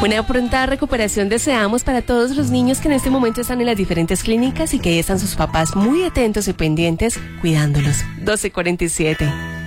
Una pronta recuperación deseamos para todos los niños que en este momento están en las diferentes clínicas y que ahí están sus papás muy atentos y pendientes cuidándolos. 12:47.